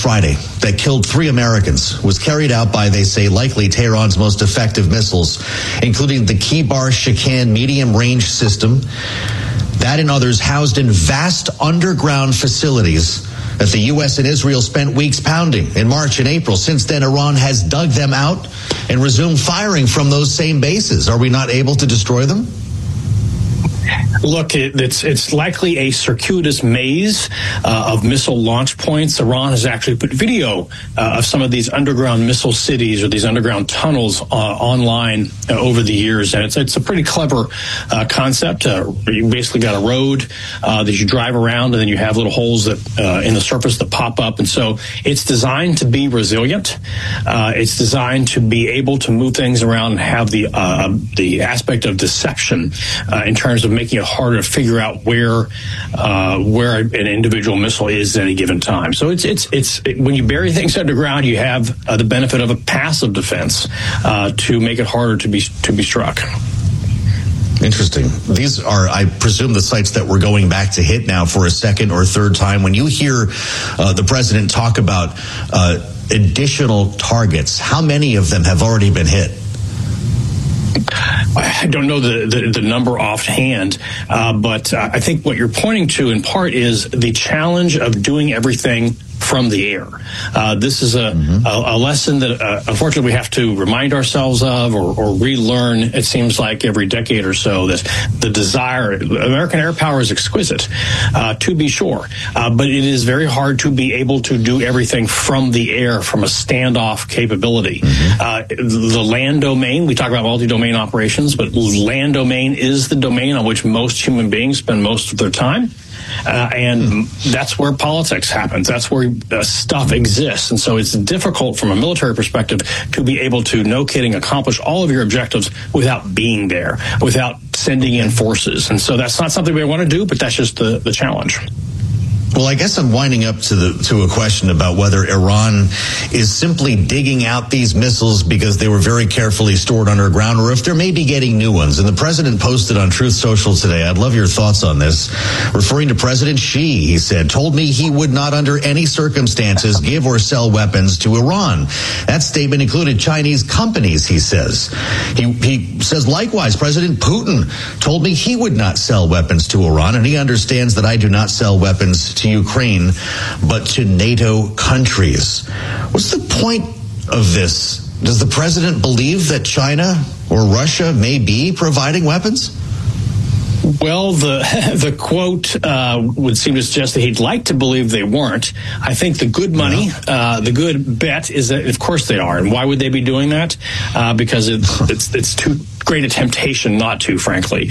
Friday that killed 3 Americans was carried out by, they say, likely Tehran's most effective missiles, including the Kibar Shikan medium-range system. That and others housed in vast underground facilities that the U.S. and Israel spent weeks pounding in March and April. Since then, Iran has dug them out and resumed firing from those same bases. Are we not able to destroy them? Look, it's likely a circuitous maze of missile launch points. Iran has actually put video of some of these underground missile cities or these underground tunnels online over the years, and it's a pretty clever concept. You basically got a road that you drive around, and then you have little holes that in the surface that pop up, and so it's designed to be resilient. It's designed to be able to move things around and have the aspect of deception in terms of making it harder to figure out where an individual missile is at any given time. So it's when you bury things underground, you have the benefit of a passive defense to make it harder to be struck. Interesting. These are, I presume, the sites that we're going back to hit now for a second or third time. When you hear the president talk about additional targets, how many of them have already been hit? I don't know the number offhand, but I think what you're pointing to in part is the challenge of doing everything from the air. This is a lesson that unfortunately we have to remind ourselves of or relearn, it seems like, every decade or so. That the desire, American air power is exquisite, to be sure, but it is very hard to be able to do everything from the air, from a standoff capability. The land domain, we talk about multi-domain operations, but land domain is the domain on which most human beings spend most of their time. And that's where politics happens. That's where stuff exists. And so it's difficult from a military perspective to be able to, no kidding, accomplish all of your objectives without being there, without sending in forces. And so that's not something we want to do, but that's just the challenge. Well, I guess I'm winding up to a question about whether Iran is simply digging out these missiles because they were very carefully stored underground, or if they're maybe getting new ones. And the president posted on Truth Social today, I'd love your thoughts on this, referring to President Xi. He said, told me he would not under any circumstances give or sell weapons to Iran. That statement included Chinese companies, he says. He says, likewise, President Putin told me he would not sell weapons to Iran, and he understands that I do not sell weapons to Ukraine, but to NATO countries. What's the point of this? Does the president believe that China or Russia may be providing weapons? Well, the quote would seem to suggest that he'd like to believe they weren't. I think the good money, the good bet is that, of course, they are. And why would they be doing that? Because it's too great a temptation not to, frankly.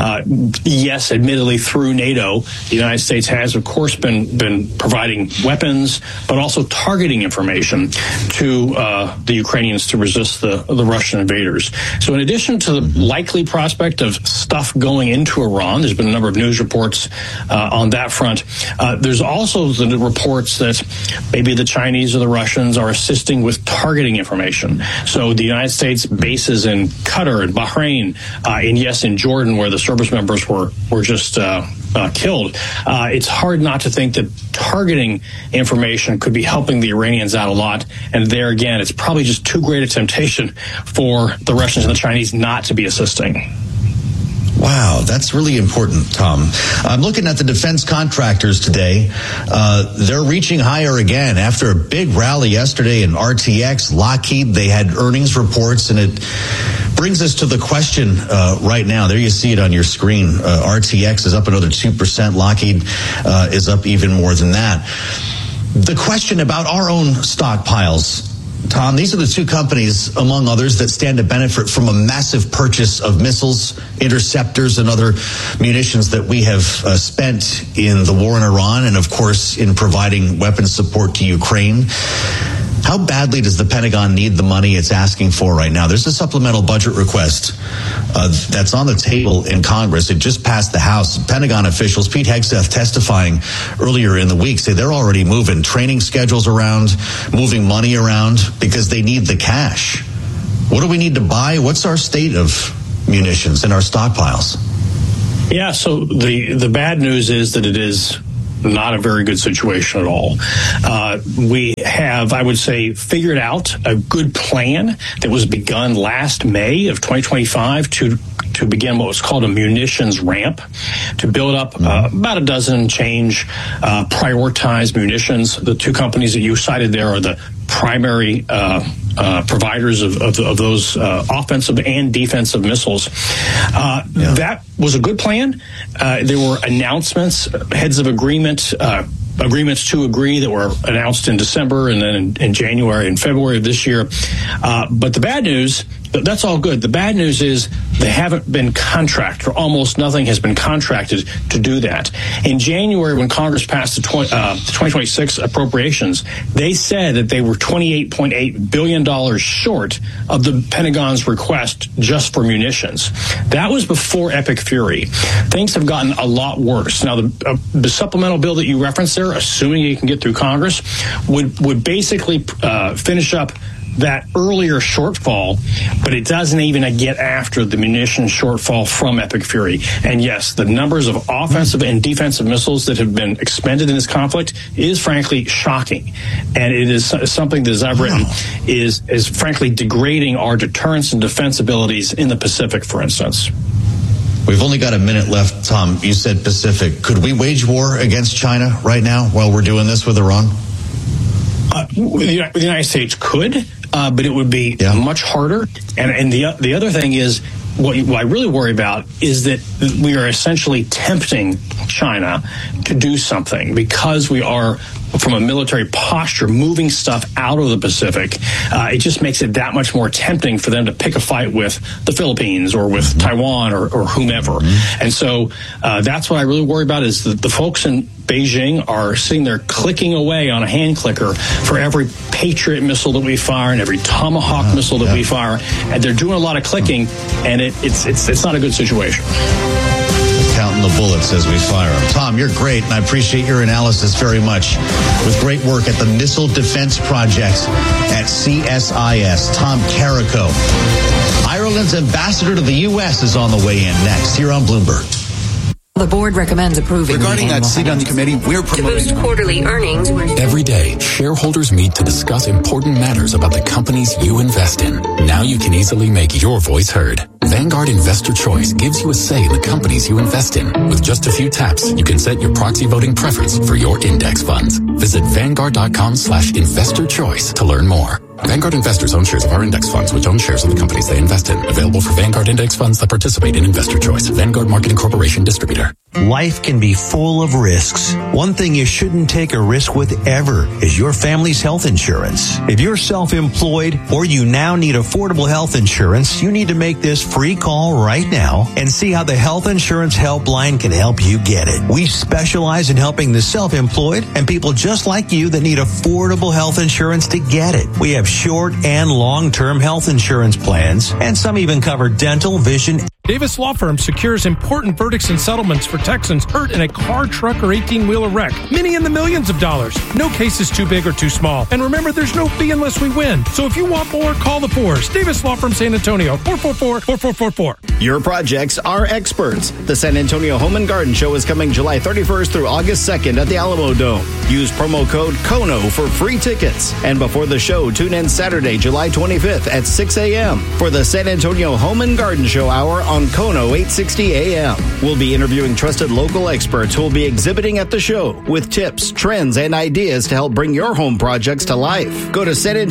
Yes, admittedly, through NATO, the United States has, of course, been providing weapons, but also targeting information to the Ukrainians to resist the Russian invaders. So in addition to the likely prospect of stuff going into Iran, there's been a number of news reports on that front. There's also the reports that maybe the Chinese or the Russians are assisting with targeting information. So the United States bases in Qatar and Bahrain, in Jordan, where the service members were just killed. It's hard not to think that targeting information could be helping the Iranians out a lot. And there again, it's probably just too great a temptation for the Russians and the Chinese not to be assisting. Wow, that's really important, Tom. I'm looking at the defense contractors today. They're reaching higher again after a big rally yesterday in RTX. Lockheed, they had earnings reports, and it brings us to the question right now. There you see it on your screen. RTX is up another 2%. Lockheed is up even more than that. The question about our own stockpiles, Tom, these are the two companies, among others, that stand to benefit from a massive purchase of missiles, interceptors, and other munitions that we have spent in the war in Iran and, of course, in providing weapons support to Ukraine. How badly does the Pentagon need the money it's asking for right now? There's a supplemental budget request that's on the table in Congress. It just passed the House. Pentagon officials, Pete Hegseth testifying earlier in the week, say they're already moving training schedules around, moving money around because they need the cash. What do we need to buy? What's our state of munitions in our stockpiles? Yeah, so the bad news is that it is not a very good situation at all. We have, I would say, figured out a good plan that was begun last May of 2025 to begin what was called a munitions ramp, to build up about a dozen change prioritized munitions. The two companies that you cited there are the primary providers of those offensive and defensive missiles. That was a good plan. There were announcements, heads of agreements to agree that were announced in December and then in January and February of this year. But the bad news, that's all good. The bad news is they haven't been contracted, or almost nothing has been contracted to do that. In January, when Congress passed the 2026 appropriations, they said that they were $28.8 billion short of the Pentagon's request just for munitions. That was before Epic Fury. Things have gotten a lot worse. Now, the supplemental bill that you referenced there, assuming it can get through Congress, would basically finish up that earlier shortfall, but it doesn't even get after the munitions shortfall from Epic Fury. And yes, the numbers of offensive and defensive missiles that have been expended in this conflict is frankly shocking. And it is something that, as I've written, is frankly degrading our deterrence and defense abilities in the Pacific, for instance. We've only got a minute left, Tom. You said Pacific. Could we wage war against China right now while we're doing this with Iran? The United States could, but it would be much harder. And the other thing is, what I really worry about is that we are essentially tempting China to do something because we are, from a military posture, moving stuff out of the Pacific. It just makes it that much more tempting for them to pick a fight with the Philippines or with Taiwan or whomever. And so that's what I really worry about, is that the folks in Beijing are sitting there clicking away on a hand clicker for every Patriot missile that we fire and every Tomahawk missile that we fire. And they're doing a lot of clicking, and it's not a good situation. Counting the bullets as we fire them. Tom, you're great, and I appreciate your analysis very much. With great work at the Missile Defense Project at CSIS. Tom Carrico, Ireland's ambassador to the U.S., is on the way in next here on Bloomberg. The board recommends approving. Regarding that seat on the committee, we're promoting to boost quarterly earnings. Every day, shareholders meet to discuss important matters about the companies you invest in. Now you can easily make your voice heard. Vanguard Investor Choice gives you a say in the companies you invest in. With just a few taps, you can set your proxy voting preference for your index funds. Visit Vanguard.com/investor choice to learn more. Vanguard investors own shares of our index funds, which own shares of the companies they invest in. Available for Vanguard index funds that participate in Investor Choice. Vanguard Marketing Corporation distributor. Life can be full of risks. One thing you shouldn't take a risk with ever is your family's health insurance. If you're self-employed or you now need affordable health insurance, you need to make this free call right now and see how the Health Insurance Helpline can help you get it. We specialize in helping the self-employed and people just like you that need affordable health insurance to get it. We have short and long-term health insurance plans, and some even cover dental, vision. Davis Law Firm secures important verdicts and settlements for Texans hurt in a car, truck, or 18-wheeler wreck. Many in the millions of dollars. No case is too big or too small. And remember, there's no fee unless we win. So if you want more, call the Fours. Davis Law Firm San Antonio, 444-4444. Your projects are experts. The San Antonio Home and Garden Show is coming July 31st through August 2nd at the Alamo Dome. Use promo code KONO for free tickets. And before the show, tune in Saturday, July 25th at 6 a.m. for the San Antonio Home and Garden Show Hour on KONO 860 AM. We'll be interviewing trusted local experts who will be exhibiting at the show with tips, trends, and ideas to help bring your home projects to life. Go to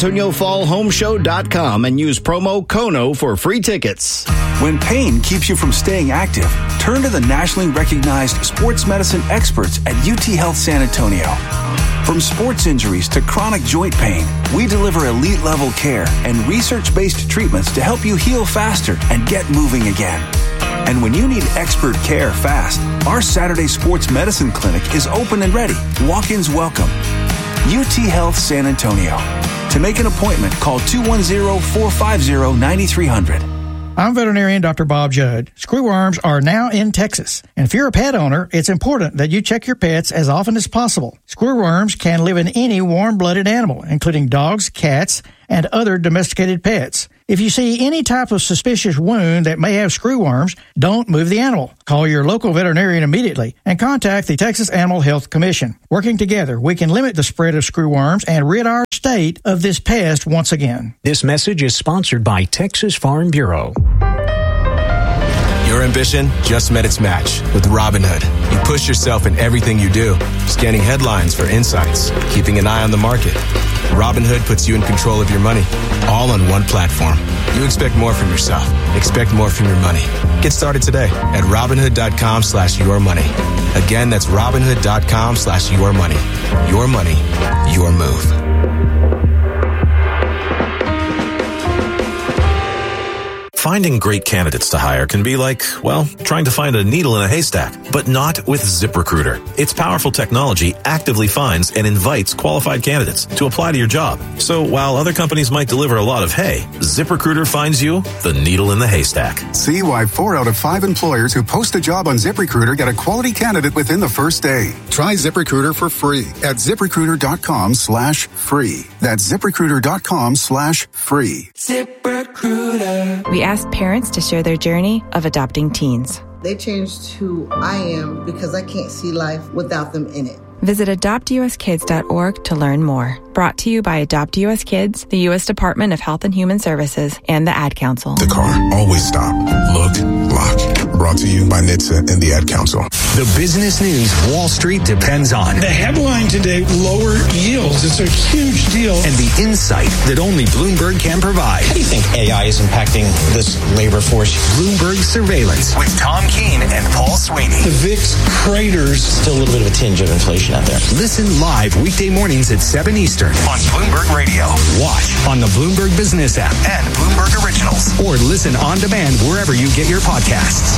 SanAntonioFallHomeShow.com and use promo KONO for free tickets. When pain keeps you from staying active, turn to the nationally recognized sports medicine experts at UT Health San Antonio. From sports injuries to chronic joint pain, we deliver elite-level care and research-based treatments to help you heal faster and get moving again. And when you need expert care fast, our Saturday Sports Medicine Clinic is open and ready. Walk-ins welcome. UT Health San Antonio. To make an appointment, call 210-450-9300. I'm veterinarian Dr. Bob Judd. Screwworms are now in Texas. And if you're a pet owner, it's important that you check your pets as often as possible. Screwworms can live in any warm-blooded animal, including dogs, cats, and other domesticated pets. If you see any type of suspicious wound that may have screwworms, don't move the animal. Call your local veterinarian immediately and contact the Texas Animal Health Commission. Working together, we can limit the spread of screwworms and rid our state of this pest once again. This message is sponsored by Texas Farm Bureau. Your ambition just met its match with Robinhood. You push yourself in everything you do, scanning headlines for insights, keeping an eye on the market. Robinhood puts you in control of your money, all on one platform. You expect more from yourself. Expect more from your money. Get started today at Robinhood.com/yourmoney. Again, that's Robinhood.com/yourmoney. Your money, your move. Finding great candidates to hire can be like, well, trying to find a needle in a haystack, but not with ZipRecruiter. Its powerful technology actively finds and invites qualified candidates to apply to your job. So while other companies might deliver a lot of hay, ZipRecruiter finds you the needle in the haystack. See why 4 out of 5 employers who post a job on ZipRecruiter get a quality candidate within the first day. Try ZipRecruiter for free at ZipRecruiter.com/free. That's ZipRecruiter.com/free. ZipRecruiter. We asked parents to share their journey of adopting teens. They changed who I am because I can't see life without them in it. Visit adoptuskids.org to learn more. Brought to you by Adopt US Kids, the U.S. Department of Health and Human Services, and the Ad Council. The car, always stop, look, lock. Brought to you by NHTSA and the Ad Council. The business news Wall Street depends on. The headline today, lower yields. It's a huge deal. And the insight that only Bloomberg can provide. How do you think AI is impacting this labor force? Bloomberg Surveillance with Tom Keene and Paul Sweeney. The VIX craters. Still a little bit of a tinge of inflation out there. Listen live weekday mornings at 7 Eastern on Bloomberg Radio. Watch on the Bloomberg Business app and Bloomberg Originals. Or listen on demand wherever you get your podcasts.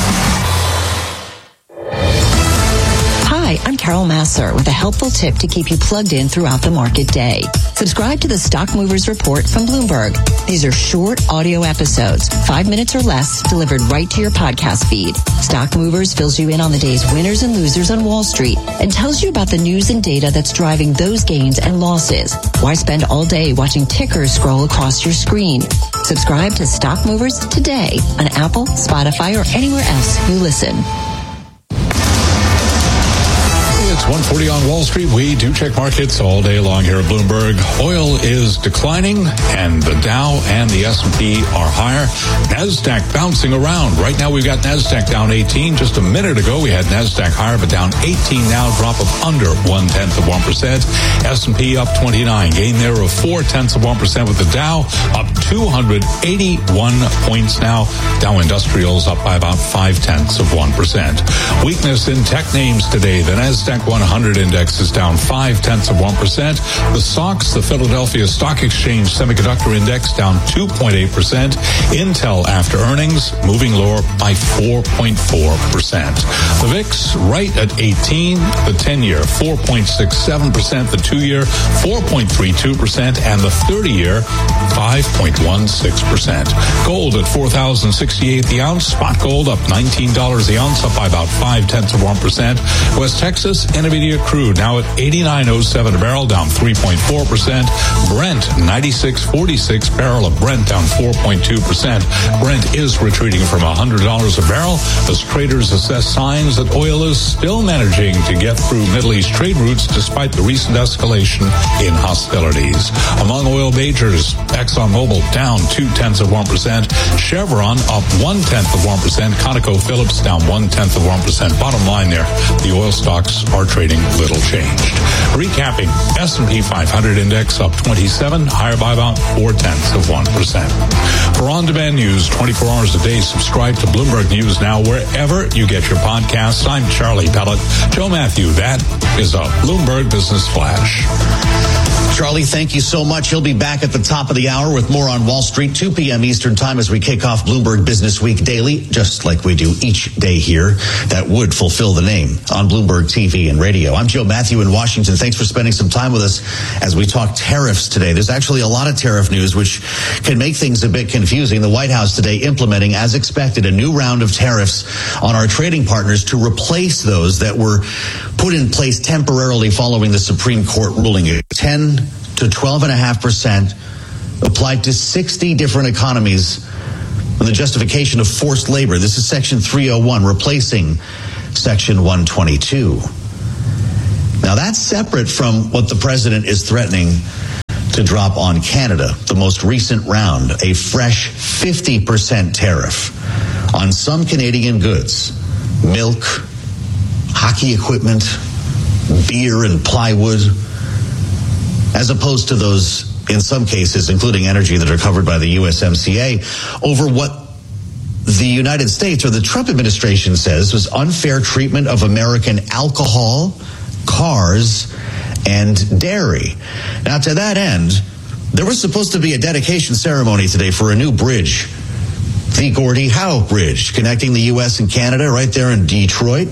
Hi, I'm Carol Massar with a helpful tip to keep you plugged in throughout the market day. Subscribe to the Stock Movers Report from Bloomberg. These are short audio episodes, 5 minutes or less, delivered right to your podcast feed. Stock Movers fills you in on the day's winners and losers on Wall Street and tells you about the news and data that's driving those gains and losses. Why spend all day watching tickers scroll across your screen? Subscribe to Stock Movers today on Apple, Spotify, or anywhere else you listen. It's 1:40 on Wall Street. We do check markets all day long here at Bloomberg. Oil is declining, and the Dow and the S&P are higher. NASDAQ bouncing around. Right now we've got NASDAQ down 18. Just a minute ago we had NASDAQ higher, but down 18 now, drop of under 0.1%. S&P up 29, gain there of 0.4% with the Dow up 281 points now. Dow Industrials up by about 0.5%. Weakness in tech names today. The NASDAQ 100 index is down 0.5%. The SOX, the Philadelphia Stock Exchange Semiconductor Index, down 2.8%. Intel after earnings moving lower by 4.4%. The VIX right at 18. The 10-year 4.67%. The 2-year 4.32%, and the 30-year 5.16%. Gold at $4,068 the ounce. Spot gold up $19 the ounce, up by about 0.5%. West Texas Intermediate crude now at 89.07 a barrel, down 3.4%. Brent 96.46 barrel of Brent, down 4.2%. Brent is retreating from $100 a barrel as traders assess signs that oil is still managing to get through Middle East trade routes despite the recent escalation in hostilities. Among oil majors, ExxonMobil down 0.2%. Chevron up 0.1%. ConocoPhillips down 0.1%. Bottom line there, the oil stocks are trading little changed. Recapping, S&P 500 index up 27, higher by about 0.4%. For on-demand news 24 hours a day, subscribe to Bloomberg News Now wherever you get your podcasts. I'm Charlie Pellet. Joe Matthew, that is a Bloomberg Business Flash. Charlie, thank you so much. He'll be back at the top of the hour with more on Wall Street, 2 p.m. Eastern Time as we kick off Bloomberg Business Week daily, just like we do each day here. That would fulfill the name on Bloomberg TV and radio. I'm Joe Matthew in Washington. Thanks for spending some time with us as we talk tariffs today. There's actually a lot of tariff news, which can make things a bit confusing. The White House today implementing, as expected, a new round of tariffs on our trading partners to replace those that were put in place temporarily following the Supreme Court ruling. 10 to 12.5% applied to 60 different economies with the justification of forced labor. This is Section 301, replacing Section 122. Now, that's separate from what the president is threatening to drop on Canada, the most recent round, a fresh 50% tariff on some Canadian goods, milk, hockey equipment, beer and plywood, as opposed to those, in some cases, including energy, that are covered by the USMCA, over what the United States or the Trump administration says was unfair treatment of American alcohol, cars, and dairy. Now, to that end, there was supposed to be a dedication ceremony today for a new bridge, the Gordie Howe Bridge, connecting the U.S. and Canada right there in Detroit.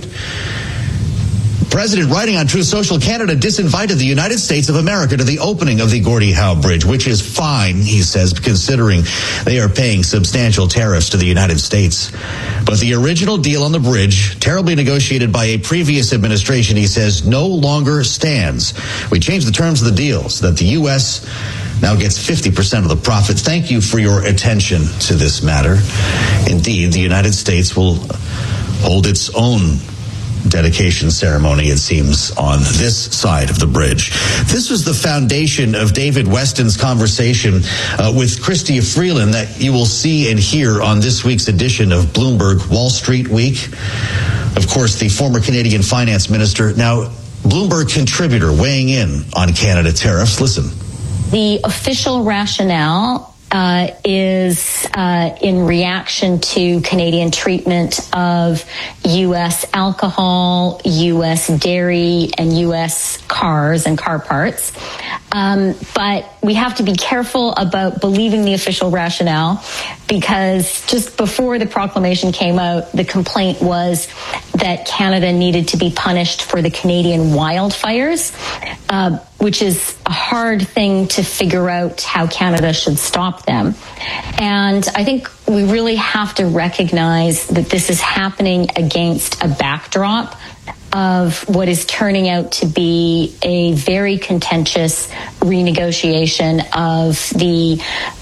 President, writing on Truth Social, Canada disinvited the United States of America to the opening of the Gordie Howe Bridge, which is fine, he says, considering they are paying substantial tariffs to the United States. But the original deal on the bridge, terribly negotiated by a previous administration, he says, no longer stands. We changed the terms of the deal so that the U.S. now gets 50% of the profit. Thank you for your attention to this matter. Indeed, the United States will hold its own dedication ceremony, it seems, on this side of the bridge. This was the foundation of David Weston's conversation with Chrystia Freeland that you will see and hear on this week's edition of Bloomberg Wall Street Week. Of course, the former Canadian finance minister, now Bloomberg contributor, weighing in on Canada tariffs. Listen. The official rationale is in reaction to Canadian treatment of U.S. alcohol, U.S. dairy, and U.S. cars and car parts. But we have to be careful about believing the official rationale, because just before the proclamation came out, the complaint was that Canada needed to be punished for the Canadian wildfires, which is a hard thing to figure out how Canada should stop them. And I think we really have to recognize that this is happening against a backdrop of what is turning out to be a very contentious renegotiation of the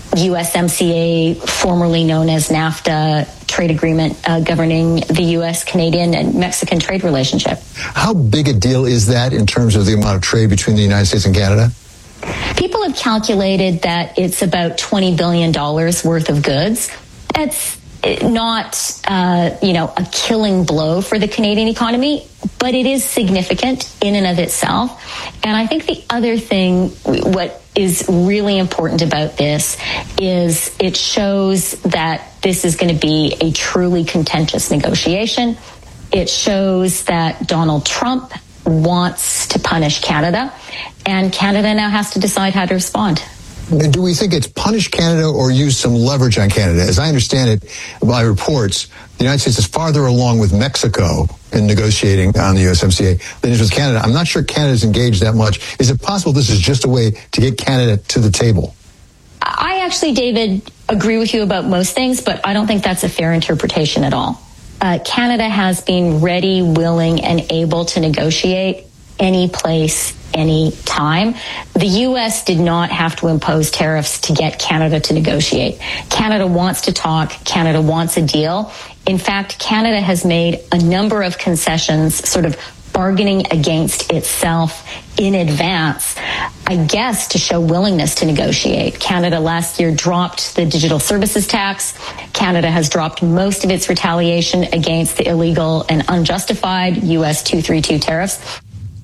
USMCA, formerly known as NAFTA, trade agreement governing the U.S., Canadian, and Mexican trade relationship. How big a deal is that in terms of the amount of trade between the United States and Canada? People have calculated that it's about $20 billion worth of goods. That's not, a killing blow for the Canadian economy, but it is significant in and of itself. And I think the other thing, what is really important about this is it shows that this is going to be a truly contentious negotiation. It shows that Donald Trump wants to punish Canada, and Canada now has to decide how to respond. Do we think it's punish Canada or use some leverage on Canada? As I understand it by reports, the United States is farther along with Mexico in negotiating on the USMCA than it is with Canada. I'm not sure Canada's engaged that much. Is it possible this is just a way to get Canada to the table? I actually, David, agree with you about most things, but I don't think that's a fair interpretation at all. Canada has been ready, willing, and able to negotiate any place, any time. The U.S. did not have to impose tariffs to get Canada to negotiate. Canada wants to talk. Canada wants a deal. In fact, Canada has made a number of concessions, sort of bargaining against itself in advance, I guess, to show willingness to negotiate. Canada last year dropped the digital services tax. Canada has dropped most of its retaliation against the illegal and unjustified U.S. 232 tariffs.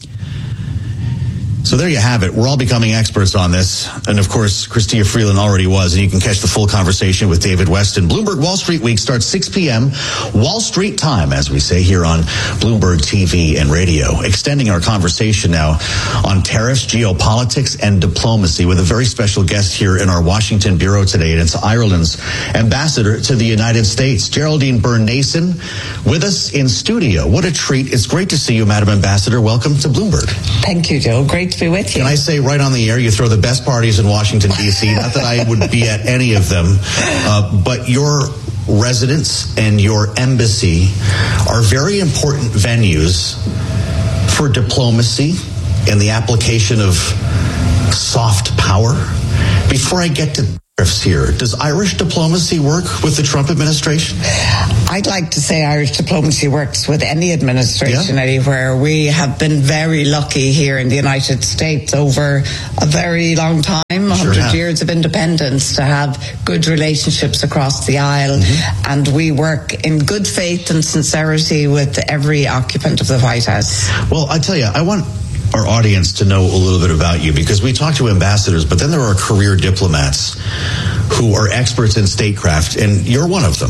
So there you have it. We're all becoming experts on this. And of course, Chrystia Freeland already was. And you can catch the full conversation with David Weston. Bloomberg Wall Street Week starts 6 p.m. Wall Street time, as we say here on Bloomberg TV and radio. Extending our conversation now on tariffs, geopolitics, and diplomacy with a very special guest here in our Washington bureau today. And it's Ireland's ambassador to the United States, Geraldine Byrne-Nason, with us in studio. What a treat. It's great to see you, Madam Ambassador. Welcome to Bloomberg. Thank you, Joe. Great to be with you. Can I say right on the air, you throw the best parties in Washington, D.C. Not that I would be at any of them, but your residence and your embassy are very important venues for diplomacy and the application of soft power before I get to tariffs here, does Irish diplomacy work with the Trump administration? I'd like to say Irish diplomacy works with any administration anywhere. We have been very lucky here in the United States over a very long time, 100 years of independence, to have good relationships across the aisle. And we work in good faith and sincerity with every occupant of the White House. Well, I tell you, I want our audience to know a little bit about you, because we talk to ambassadors, but then there are career diplomats who are experts in statecraft, and you're one of them.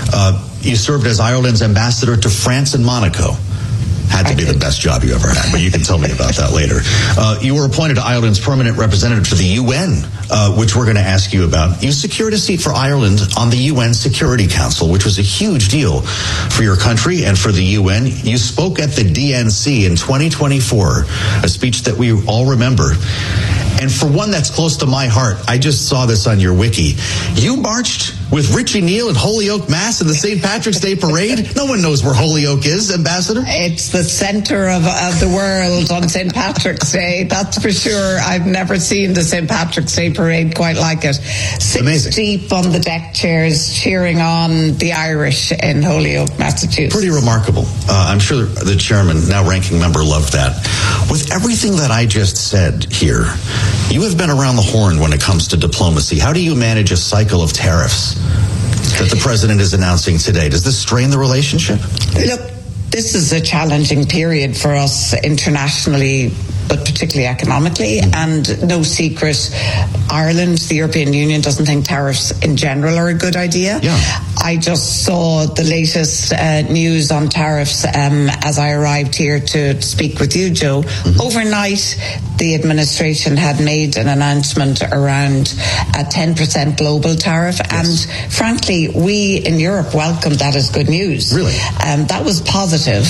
You served as Ireland's ambassador to France and Monaco. Had to be the best job you ever had, but you can tell me about that later. You were appointed to Ireland's permanent representative to the UN, which we're going to ask you about. You secured a seat for Ireland on the UN Security Council, which was a huge deal for your country and for the UN. You spoke at the DNC in 2024, a speech that we all remember. And for one that's close to my heart, I just saw this on your wiki. You marched with Richie Neal at Holyoke Mass in the St. Patrick's Day Parade? No one knows where Holyoke is, Ambassador. It's the center of the world on St. Patrick's Day, that's for sure. I've never seen the St. Patrick's Day Parade quite like it. Six deep on the deck chairs cheering on the Irish in Holyoke, Massachusetts. Pretty remarkable. I'm sure the chairman, now ranking member, loved that. With everything that I just said here, you have been around the horn when it comes to diplomacy. How do you manage a cycle of tariffs that the president is announcing today? Does this strain the relationship? Look, this is a challenging period for us internationally, but particularly economically. And no secret, Ireland, the European Union, doesn't think tariffs in general are a good idea. I just saw the latest news on tariffs as I arrived here to speak with you, Joe. Overnight, the administration had made an announcement around a 10% global tariff. And frankly, we in Europe welcomed that as good news. Really? That was positive.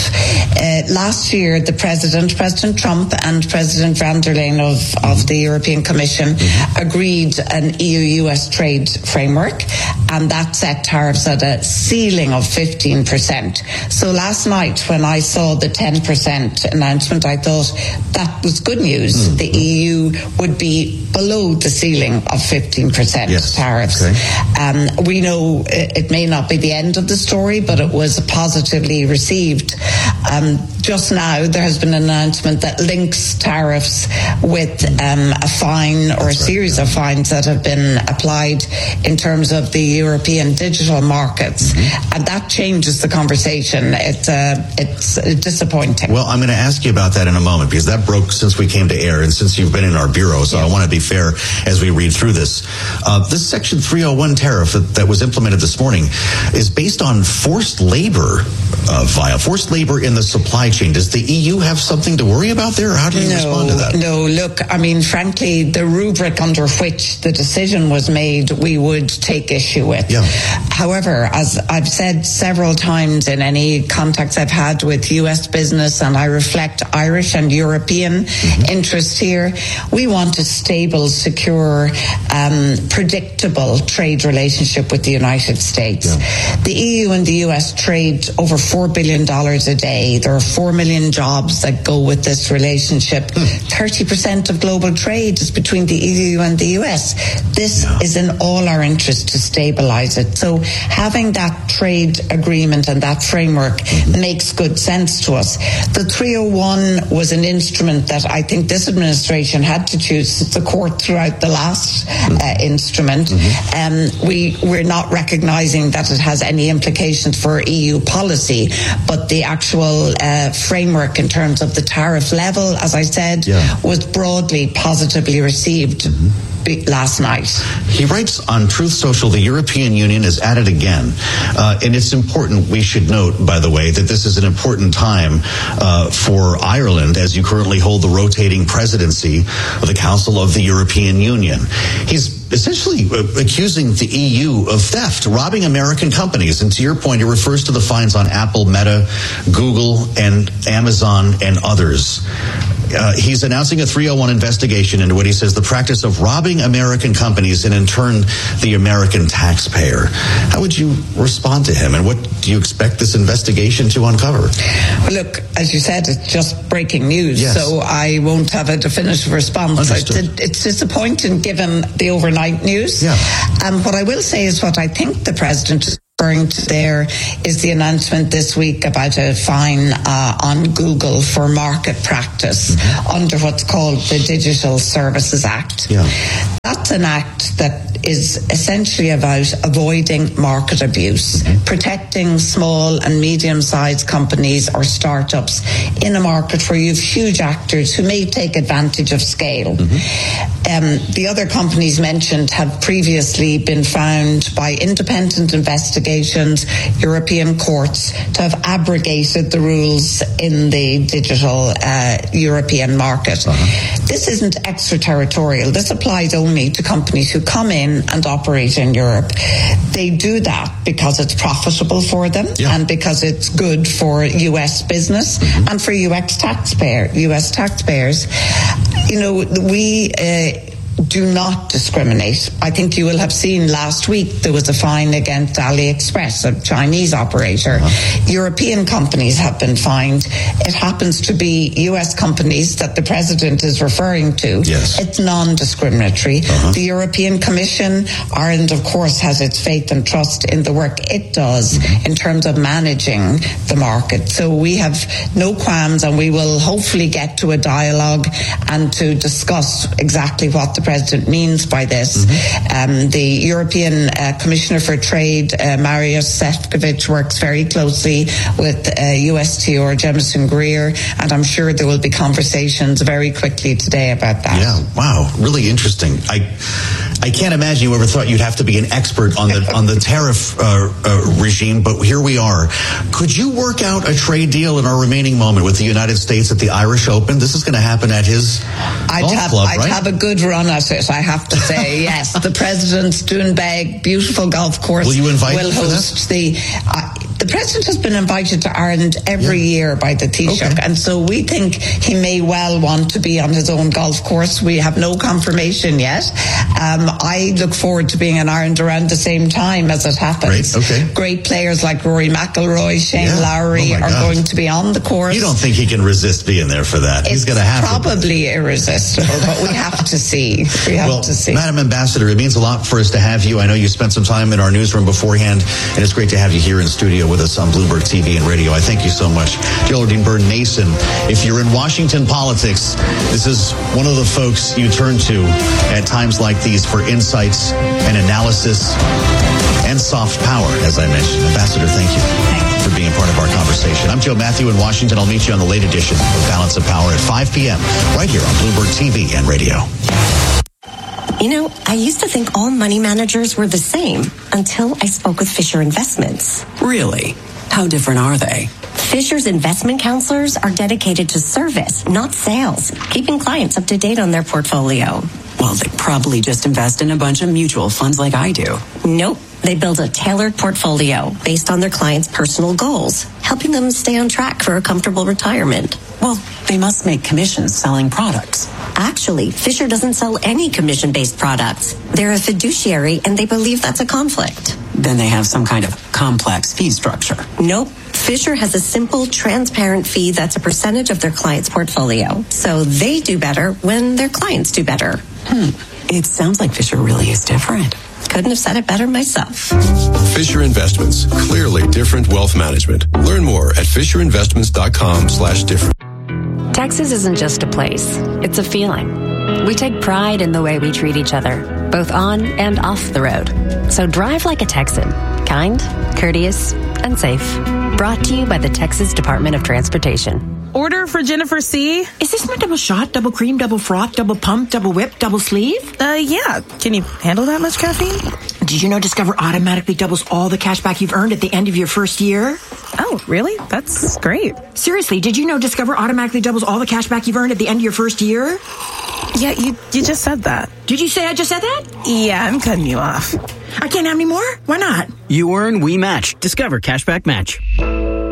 Last year, President Trump and President van der Leyen of the European Commission agreed an EU-US trade framework, and that set tariffs at a ceiling of 15%. So last night, when I saw the 10% announcement, I thought that was good news. The EU would be below the ceiling of 15% tariffs. We know it may not be the end of the story, but it was positively received. Just now, there has been an announcement that links tariffs with a fine or a series of fines that have been applied in terms of the European digital markets. And that changes the conversation. It's disappointing. Well, I'm going to ask you about that in a moment, because that broke since we came to air and since you've been in our bureau, so I want to be fair as we read through this. This Section 301 tariff that was implemented this morning is based on forced labor, forced labor in the supply chain. Does the EU have something to worry about there, or how do you respond to that? No, look, I mean, frankly, the rubric under which the decision was made, we would take issue with. However, as I've said several times in any contacts I've had with US business, and I reflect Irish and European interests here, we want a stable, secure, predictable trade relationship with the United States. The EU and the US trade over $4 billion a day. There are 4 million jobs that go with this relationship. 30% of global trade is between the EU and the US. This is in all our interest to stabilize it. So having that trade agreement and that framework makes good sense to us. The 301 was an instrument that I think this administration had to choose. The court threw out the last instrument. We're not recognizing that it has any implications for EU policy, but the actual framework in terms of the tariff level, as I said, was broadly positively received last night. He writes on Truth Social, the European Union is at it again. And it's important, we should note, by the way, that this is an important time for Ireland, as you currently hold the rotating presidency of the Council of the European Union. He's essentially accusing the EU of theft, robbing American companies. And to your point, it refers to the fines on Apple, Meta, Google, and Amazon, and others. He's announcing a 301 investigation into what he says the practice of robbing American companies and in turn the American taxpayer. How would you respond to him, and what do you expect this investigation to uncover? Look, as you said, it's just breaking news, yes. So I won't have a definitive response. It's disappointing given the overnight news. Yeah. What I will say is what I think the president is referring to there is the announcement this week about a fine on Google for market practice under what's called the Digital Services Act. Yeah. That's an act that is essentially about avoiding market abuse, protecting small and medium-sized companies or startups in a market where you have huge actors who may take advantage of scale. The other companies mentioned have previously been found by independent investigations, European courts, to have abrogated the rules in the digital European market. This isn't extraterritorial. This applies only to companies who come in and operate in Europe. They do that because it's profitable for them and because it's good for US business and for US taxpayers. You know, we do not discriminate. I think you will have seen last week there was a fine against AliExpress, a Chinese operator. European companies have been fined. It happens to be US companies that the president is referring to. Yes. It's non-discriminatory. The European Commission, Ireland of course has its faith and trust in the work it does in terms of managing the market. So we have no qualms, and we will hopefully get to a dialogue and to discuss exactly what the president means by this. The European Commissioner for Trade, Mariusz Šefčovič, works very closely with USTR Jemison Greer, and I'm sure there will be conversations very quickly today about that. Yeah, wow, really interesting. I can't imagine you ever thought you'd have to be an expert on the tariff regime, but here we are. Could you work out a trade deal in our remaining moment with the United States at the Irish Open? This is going to happen at his golf club, right? I'd have a good run at it, I have to say. Yes, the president's Doonbeg, beautiful golf course. Will you invite will host the president has been invited to Ireland every year by the Taoiseach, and so we think he may well want to be on his own golf course. We have no confirmation yet. I look forward to being in Ireland around the same time as it happens. Great players like Rory McIlroy, Shane Lowry are going to be on the course. You don't think he can resist being there for that? He's going to have probably irresistible, but we have to see. Madam Ambassador, it means a lot for us to have you. I know you spent some time in our newsroom beforehand, and it's great to have you here in studio with us on Bloomberg TV and radio. I thank you so much. Geraldine Byrne-Mason, if you're in Washington politics, this is one of the folks you turn to at times like these for insights and analysis and soft power, as I mentioned. Ambassador, thank you for being part of our conversation. I'm Joe Matthew in Washington. I'll meet you on the late edition of Balance of Power at 5 p.m. right here on Bloomberg TV and radio. You know, I used to think all money managers were the same until I spoke with Fisher Investments. Really? How different are they? Fisher's investment counselors are dedicated to service, not sales, keeping clients up to date on their portfolio. Well, they probably just invest in a bunch of mutual funds like I do. Nope. They build a tailored portfolio based on their clients' personal goals, helping them stay on track for a comfortable retirement. Well, they must make commissions selling products. Actually, Fisher doesn't sell any commission-based products. They're a fiduciary, and they believe that's a conflict. Then they have some kind of complex fee structure. Nope. Fisher has a simple, transparent fee that's a percentage of their client's portfolio. So they do better when their clients do better. It sounds like Fisher really is different. Couldn't have said it better myself. Fisher Investments. Clearly different wealth management. Learn more at FisherInvestments.com/different. Texas isn't just a place. It's a feeling. We take pride in the way we treat each other, both on and off the road. So drive like a Texan. Kind, courteous, and safe. Brought to you by the Texas Department of Transportation. Order for Jennifer C. Is this my double shot, double cream, double froth, double pump, double whip, double sleeve? Yeah. Can you handle that much caffeine? Did you know Discover automatically doubles all the cash back you've earned at the end of your first year? Oh, really? That's great. Seriously, did you know Discover automatically doubles all the cash back you've earned at the end of your first year? Yeah, you just said that. Did you say I just said that? Yeah, I'm cutting you off. I can't have any more? Why not? You earn, we match. Discover Cashback Match.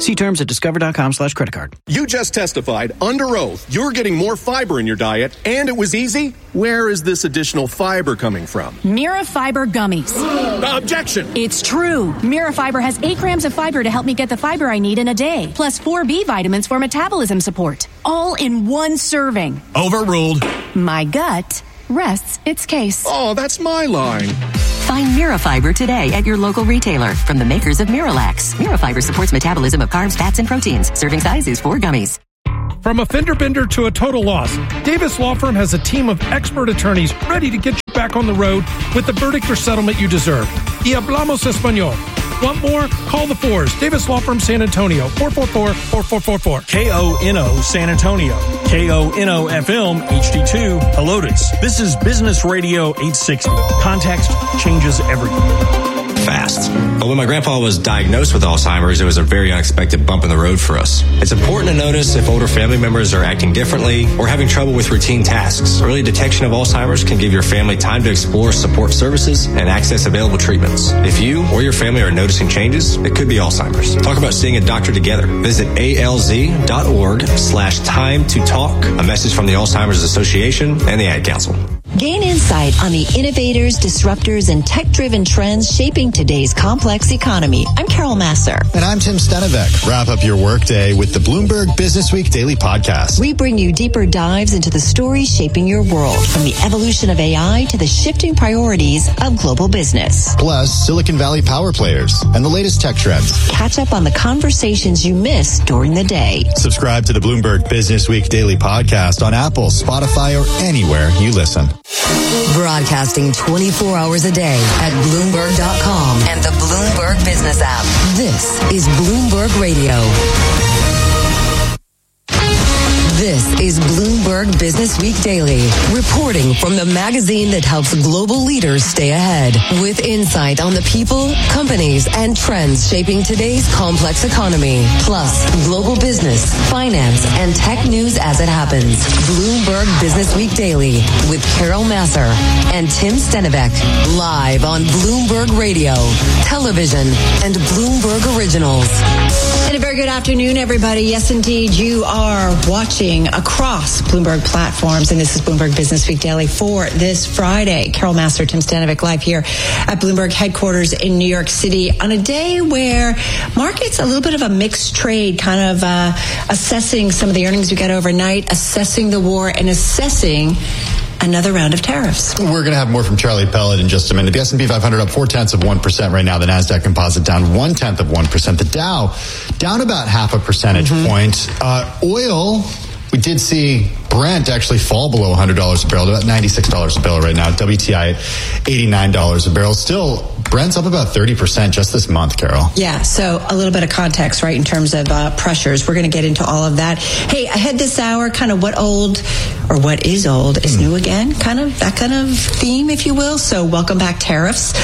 See terms at discover.com/creditcard. You just testified under oath you're getting more fiber in your diet, and it was easy. Where is this additional fiber coming from? Mira Fiber Gummies. Objection! It's true. Mira Fiber has 8 grams of fiber to help me get the fiber I need in a day, plus 4 B vitamins for metabolism support. All in one serving. Overruled. My gut rests its case. Oh, that's my line. Find Mira Fiber today at your local retailer from the makers of Miralax. Mira Fiber supports metabolism of carbs, fats, and proteins. Serving size is 4 gummies. From a fender bender to a total loss, Davis Law Firm has a team of expert attorneys ready to get you back on the road with the verdict or settlement you deserve. Y hablamos español. Want more? Call the Fours. Davis Law Firm San Antonio, 444-4444. KONO San Antonio. KONO FM HD2 Helotes. This is Business Radio 860. Context changes everything. Fast. But when my grandpa was diagnosed with Alzheimer's, it was a very unexpected bump in the road for us. It's important to notice if older family members are acting differently or having trouble with routine tasks. Early detection of Alzheimer's can give your family time to explore support services and access available treatments. If you or your family are noticing changes, it could be Alzheimer's. Talk about seeing a doctor together. Visit alz.org/time to talk. A message from the Alzheimer's Association and the Ad Council. Gain insight on the innovators, disruptors, and tech-driven trends shaping today's complex economy. I'm Carol Masser. And I'm Tim Stenevec. Wrap up your workday with the Bloomberg Business Week Daily Podcast. We bring you deeper dives into the stories shaping your world, from the evolution of AI to the shifting priorities of global business. Plus, Silicon Valley power players and the latest tech trends. Catch up on the conversations you missed during the day. Subscribe to the Bloomberg Business Week Daily Podcast on Apple, Spotify, or anywhere you listen. Broadcasting 24 hours a day at Bloomberg.com and the Bloomberg Business app. This is Bloomberg Radio. This is Bloomberg Business Week Daily, reporting from the magazine that helps global leaders stay ahead, with insight on the people, companies, and trends shaping today's complex economy, plus global business, finance, and tech news as it happens. Bloomberg Business Week Daily with Carol Masser and Tim Stenevec, live on Bloomberg Radio, television, and Bloomberg Originals. And a very good afternoon, everybody. Yes, indeed, you are watching across Bloomberg platforms, and this is Bloomberg Business Week Daily for this Friday. Carol Masser, Tim Stenevec, live here at Bloomberg headquarters in New York City on a day where markets a little bit of a mixed trade, kind of assessing some of the earnings we got overnight, assessing the war, and assessing another round of tariffs. We're going to have more from Charlie Pellet in just a minute. The S&P 500 up 0.4% right now. The NASDAQ Composite down 0.1%. The Dow down about half a percentage point. Oil, we did see Brent actually fall below $100 a barrel, about $96 a barrel right now. WTI at $89 a barrel. Still, Brent's up about 30% just this month, Carol. Yeah, so a little bit of context, right, in terms of pressures. We're going to get into all of that. Hey, ahead this hour, kind of what is old is new again, kind of that kind of theme, if you will. So welcome back tariffs.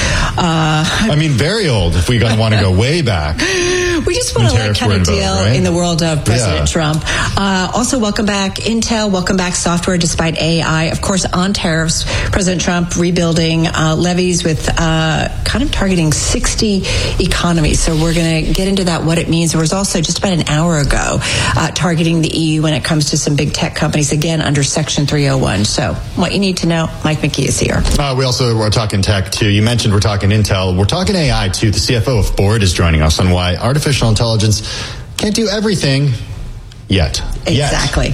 Very old if we're going to want to go way back. We just want to kind of deal in the world of President Trump. Also, welcome back Intel. Welcome back software despite AI. Of course, on tariffs, President Trump rebuilding levies with kind of targeting 60 economies. So we're going to get into that, what it means. There was also just about an hour ago targeting the EU when it comes to some big tech companies, again, under Section 301. So what you need to know, Mike McKee is here. We also are talking tech, too. You mentioned we're talking Intel. We're talking AI, too. The CFO of Ford is joining us on why artificial intelligence can't do everything yet. Exactly.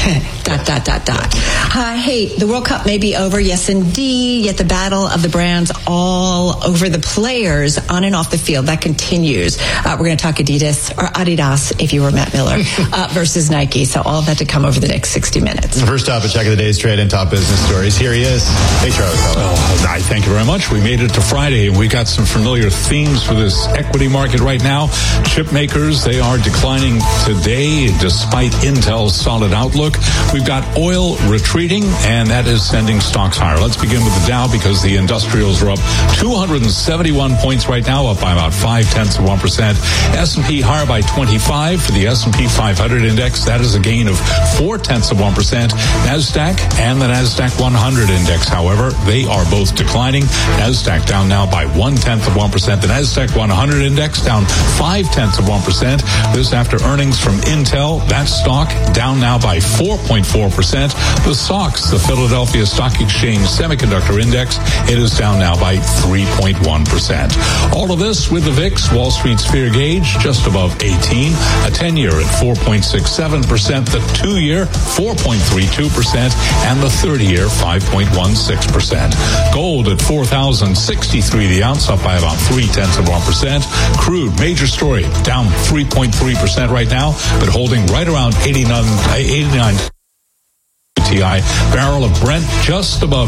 Hey, the World Cup may be over, yes indeed, yet the battle of the brands all over the players on and off the field, that continues. We're going to talk Adidas, if you were Matt Miller, versus Nike. So all of that to come over the next 60 minutes. First up, a check of the day's trade and top business stories. Here he is. Hey, Charlie. Thank you very much. We made it to Friday, and we got some familiar themes for this equity market right now. Chip makers, they are declining today despite Intel's solid outlook. We've got oil retreating, and that is sending stocks higher. Let's begin with the Dow because the industrials are up 271 points right now, up by about 0.5%. S&P higher by 25 for the S&P 500 index. That is a gain of 0.4%. NASDAQ and the NASDAQ 100 index, however, they are both declining. NASDAQ down now by 0.1%. The NASDAQ 100 index down 0.5%. This after earnings from Intel. That stock down now by 4.4%. The SOX, the Philadelphia Stock Exchange Semiconductor Index, it is down now by 3.1%. All of this with the VIX, Wall Street's fear gauge, just above 18. A 10-year at 4.67%. The 2-year, 4.32%. And the 30-year, 5.16%. Gold at $4,063 the ounce, up by about 0.3%. Crude, major story, down 3.3% right now, but holding right around 89 WTI. Barrel of Brent just above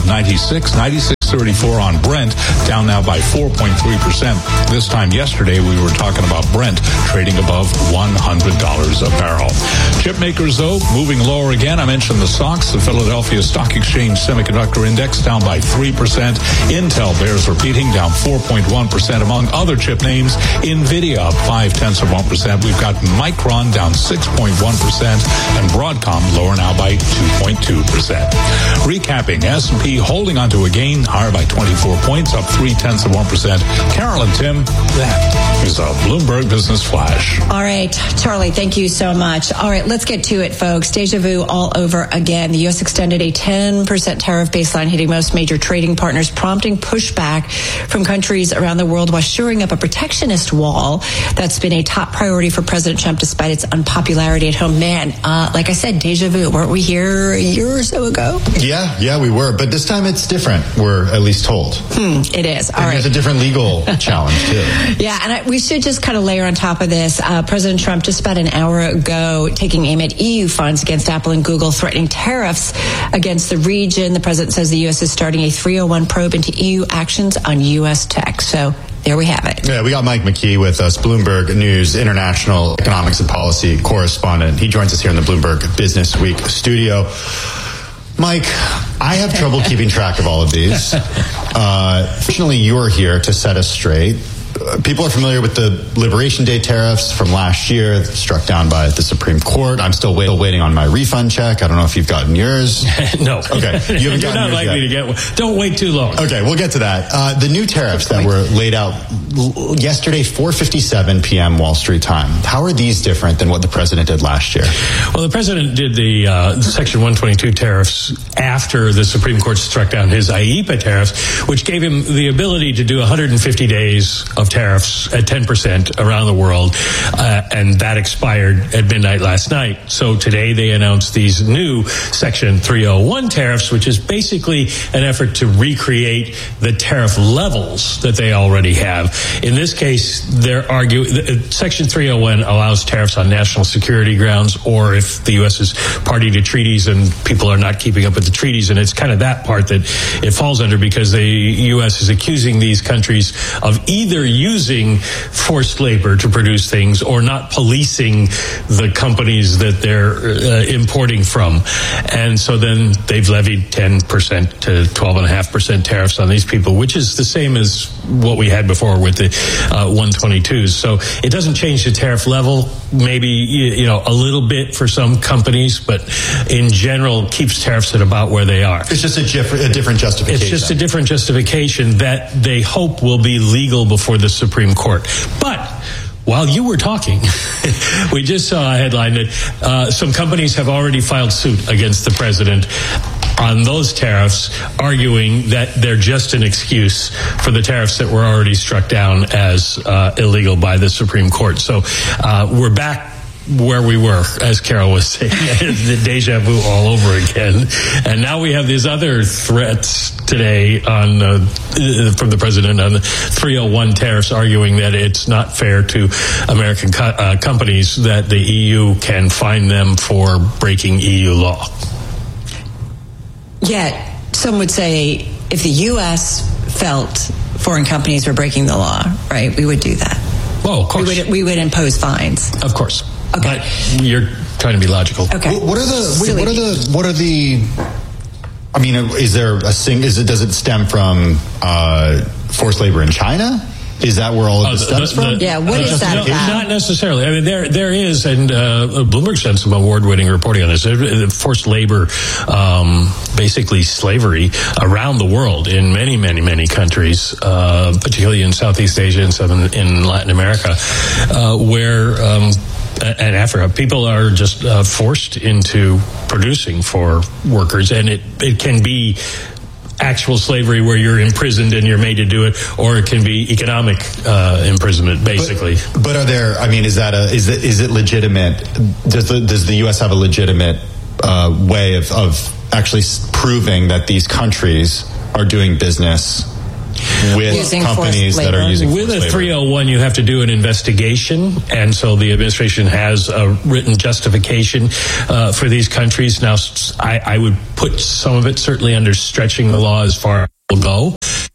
96.34 on Brent, down now by 4.3%. This time yesterday, we were talking about Brent trading above $100 a barrel. Chip makers, though, moving lower again. I mentioned the SOX, the Philadelphia Stock Exchange Semiconductor Index, down by 3%. Intel bears repeating, down 4.1%. Among other chip names, NVIDIA up 0.5%. We've got Micron down 6.1%, and Broadcom lower now by 2.2%. Recapping, S&P holding onto a gain, higher by 24 points, up 0.3%. Carol and Tim, that is a Bloomberg Business Flash. All right, Charlie, thank you so much. All right, let's get to it, folks. Deja vu all over again. The U.S. extended a 10% tariff baseline hitting most major trading partners, prompting pushback from countries around the world while shoring up a protectionist wall that's been a top priority for President Trump despite its unpopularity at home. Man, like I said, deja vu. Weren't we here a year or so ago? Yeah, we were. But this time it's different, we're at least told. It is. All right. There's a different legal challenge, too. Yeah, and we should just kind of layer on top of this. President Trump, just about an hour ago, taking aim at EU funds against Apple and Google, threatening tariffs against the region. The president says the U.S. is starting a 301 probe into EU actions on U.S. tech. So there we have it. Yeah, we got Mike McKee with us, Bloomberg News International Economics and Policy Correspondent. He joins us here in the Bloomberg Business Week studio. Mike, I have trouble keeping track of all of these. Fortunately, you're here to set us straight. People are familiar with the Liberation Day tariffs from last year, struck down by the Supreme Court. I'm still waiting on my refund check. I don't know if you've gotten yours. No. Okay. You haven't You're not likely to get one. Don't wait too long. Okay, we'll get to that. The new tariffs that were laid out yesterday, 4:57 p.m. Wall Street time. How are these different than what the president did last year? Well, the president did the Section 122 tariffs after the Supreme Court struck down his IEEPA tariffs, which gave him the ability to do 150 days of tariffs at 10% around the world, and that expired at midnight last night. So today they announced these new Section 301 tariffs, which is basically an effort to recreate the tariff levels that they already have. In this case, they're arguing Section 301 allows tariffs on national security grounds, or if the U.S. is party to treaties and people are not keeping up with the treaties, and it's kind of that part that it falls under, because the U.S. is accusing these countries of either using forced labor to produce things or not policing the companies that they're importing from. And so then they've levied 10% to 12.5% tariffs on these people, which is the same as what we had before with the 122s. So it doesn't change the tariff level, maybe a little bit for some companies, but in general keeps tariffs at about where they are. It's just a different justification. It's just a different justification that they hope will be legal before the Supreme Court. But while you were talking, we just saw a headline that some companies have already filed suit against the president on those tariffs, arguing that they're just an excuse for the tariffs that were already struck down as illegal by the Supreme Court. So we're back where we were, as Carol was saying, the deja vu all over again. And now we have these other threats today from the president on the 301 tariffs, arguing that it's not fair to American companies that the EU can fine them for breaking EU law. Yet, some would say if the U.S. felt foreign companies were breaking the law, right, we would do that. Well, of course. We would impose fines. Of course. Okay. But you're trying to be logical. Okay. What are the I mean, is there does it stem from forced labor in China? Is that where all of this stems from? Yeah, what is that about? Not necessarily. I mean, there is, and Bloomberg's done some award-winning reporting on this. Forced labor, basically slavery, around the world in many, many, many countries, particularly in Southeast Asia and some in Latin America, where and Africa, people are just forced into producing for workers, and it can be actual slavery where you're imprisoned and you're made to do it, or it can be economic imprisonment, basically. But are there? I mean, is it legitimate? Does the U.S. have a legitimate way of actually proving that these countries are doing business with companies that are using with a 301? You have to do an investigation, and so the administration has a written justification for these countries. Now, I would put some of it certainly under stretching the law as far as it will go.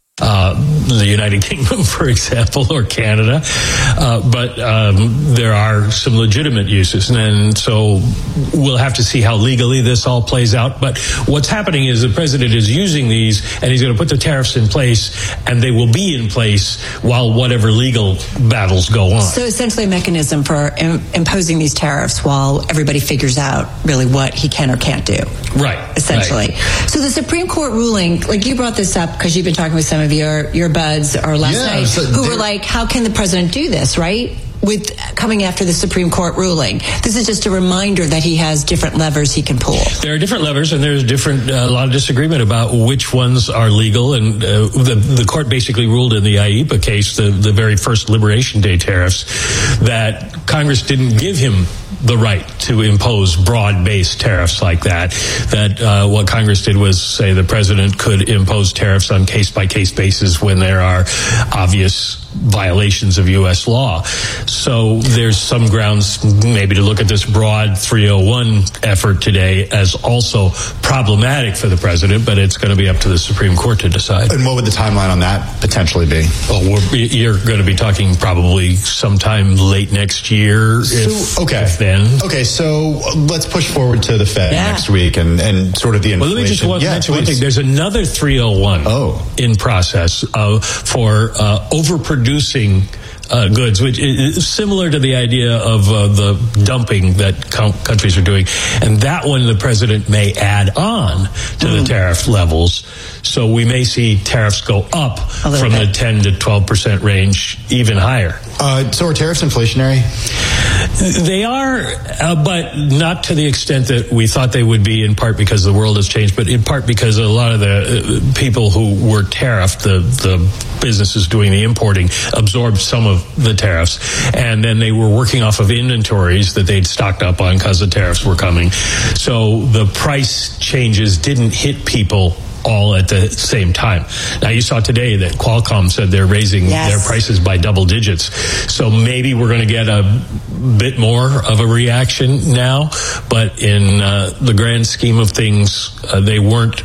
The United Kingdom, for example, or Canada, but there are some legitimate uses, and so we'll have to see how legally this all plays out. But what's happening is the president is using these, and he's going to put the tariffs in place, and they will be in place while whatever legal battles go on. So essentially a mechanism for imposing these tariffs while everybody figures out really what he can or can't do. Right. Essentially. Right. So the Supreme Court ruling, like you brought this up because you've been talking with some of your buds or last night, who were like, how can the president do this, right? With coming after the Supreme Court ruling. This is just a reminder that he has different levers he can pull. There are different levers, and there's a lot of disagreement about which ones are legal. And the court basically ruled in the IEEPA case, the very first Liberation Day tariffs, that Congress didn't give him the right to impose broad-based tariffs like that. That what Congress did was say the president could impose tariffs on case-by-case basis when there are obvious violations of U.S. law. So there's some grounds maybe to look at this broad 301 effort today as also problematic for the president, but it's going to be up to the Supreme Court to decide. And what would the timeline on that potentially be? Well, you're going to be talking probably sometime late next year, if then. Okay, so let's push forward to the Fed next week and sort of the inflation. Well, let me just mention one thing. There's another 301 in process for overproducing goods, which is similar to the idea of the dumping that countries are doing. And that one the president may add on to the tariff levels. So we may see tariffs go up from the 10 to 12% range, even higher. So are tariffs inflationary? They are, but not to the extent that we thought they would be, in part because the world has changed, but in part because a lot of the people who were tariffed, the businesses doing the importing, absorbed some of the tariffs, and then they were working off of inventories that they'd stocked up on because the tariffs were coming. So the price changes didn't hit people all at the same time. Now, you saw today that Qualcomm said they're raising their prices by double digits. So maybe we're going to get a bit more of a reaction now, but in the grand scheme of things, they weren't,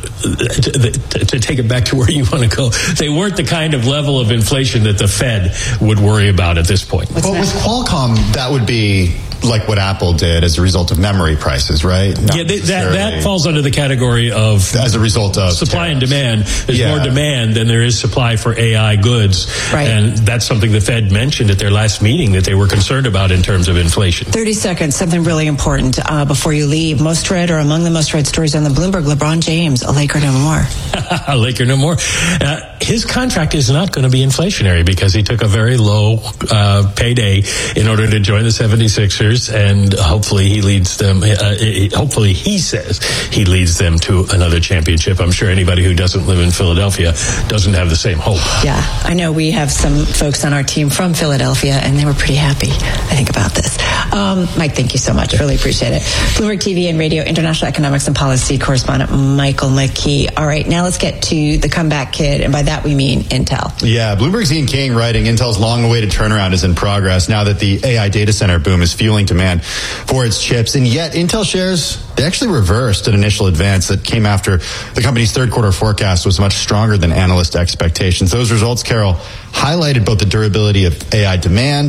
to take it back to where you want to go, they weren't the kind of level of inflation that the Fed would worry about at this point. But with Qualcomm, that would be like what Apple did as a result of memory prices, right? That falls under the category of as a result of supply and demand. There's more demand than there is supply for AI goods, and that's something the Fed mentioned at their last meeting that they were concerned about in terms of inflation. 30 seconds, something really important before you leave. Most read, or among the most read stories on the Bloomberg, LeBron James, a Laker no more. A Laker no more. His contract is not going to be inflationary because he took a very low payday in order to join the 76ers. And hopefully he leads them, hopefully he says he leads them to another championship. I'm sure anybody who doesn't live in Philadelphia doesn't have the same hope. Yeah, I know we have some folks on our team from Philadelphia, and they were pretty happy, I think, about this. Mike, thank you so much. Really appreciate it. Bloomberg TV and Radio International Economics and Policy correspondent Michael McKee. All right, now let's get to the comeback kid, and by that we mean Intel. Yeah, Bloomberg's Ian King writing, Intel's long-awaited turnaround is in progress now that the AI data center boom is fueling demand for its chips. And yet Intel shares, they actually reversed an initial advance that came after the company's third quarter forecast was much stronger than analyst expectations. Those results, Carol, highlighted both the durability of AI demand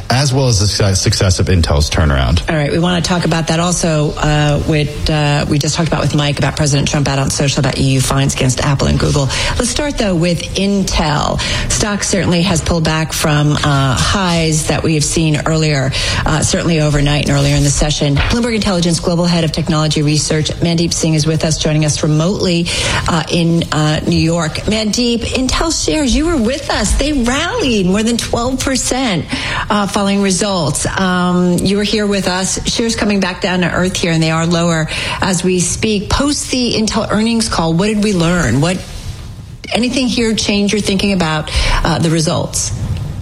as well as the success of Intel's turnaround. All right, we want to talk about that also. We just talked about with Mike about President Trump out on social about EU fines against Apple and Google. Let's start though with Intel. Stock certainly has pulled back from highs that we have seen earlier, certainly overnight and earlier in the session. Bloomberg Intelligence Global Head of Technology Research, Mandeep Singh, is with us, joining us remotely in New York. Mandeep, Intel shares, you were with us. They rallied more than 12% following results. You were here with us. Shares coming back down to earth here, and they are lower as we speak. Post the Intel earnings call, what did we learn? Anything here change your thinking about the results?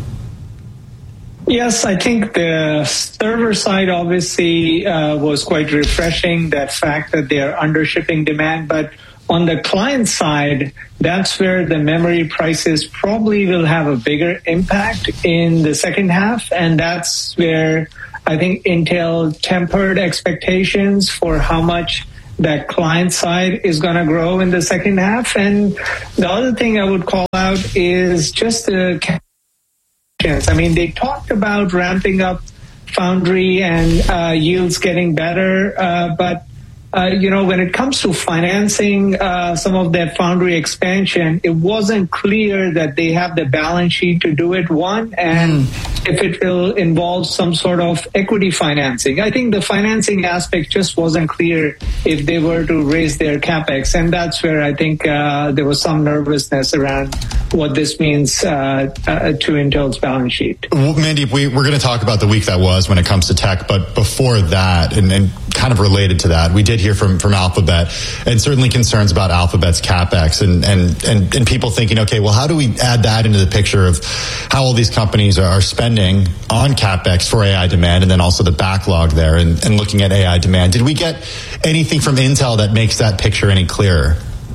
Yes, I think the server side obviously was quite refreshing, that fact that they are under shipping demand. But on the client side, that's where the memory prices probably will have a bigger impact in the second half. And that's where I think Intel tempered expectations for how much that client side is going to grow in the second half. And the other thing I would call out is just the I mean, they talked about ramping up foundry and yields getting better, but when it comes to financing some of that foundry expansion, it wasn't clear that they have the balance sheet to do it, and if it will involve some sort of equity financing. I think the financing aspect just wasn't clear if they were to raise their CapEx, and that's where I think there was some nervousness around what this means to Intel's balance sheet. Well, Mandeep, we're going to talk about the week that was when it comes to tech, but before that, and kind of related to that, we did hear from Alphabet, and certainly concerns about Alphabet's CapEx and people thinking, okay, well, how do we add that into the picture of how all these companies are spending on CapEx for AI demand, and then also the backlog there and looking at AI demand. Did we get anything from Intel that makes that picture any clearer?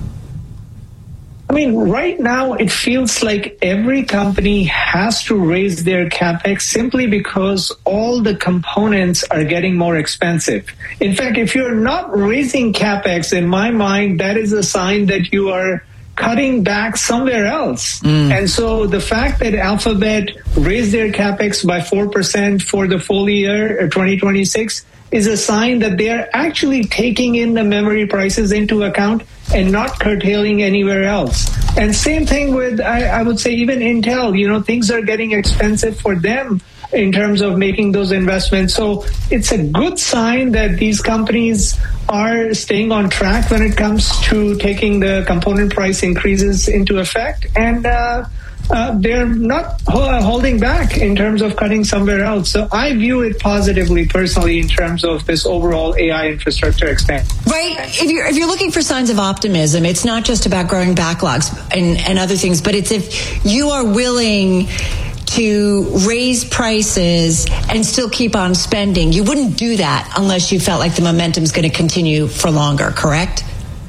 I mean, right now it feels like every company has to raise their CapEx simply because all the components are getting more expensive. In fact, if you're not raising CapEx, in my mind, that is a sign that you are cutting back somewhere else. And so the fact that Alphabet raised their CapEx by 4% for the full year 2026 is a sign that they are actually taking in the memory prices into account and not curtailing anywhere else. And same thing with, I would say, even Intel. Things are getting expensive for them in terms of making those investments. So it's a good sign that these companies are staying on track when it comes to taking the component price increases into effect. And they're not holding back in terms of cutting somewhere else. So I view it positively, personally, in terms of this overall AI infrastructure expansion. Right. If you're looking for signs of optimism, it's not just about growing backlogs and other things, but it's if you are willing to raise prices and still keep on spending. You wouldn't do that unless you felt like the momentum is going to continue for longer, correct?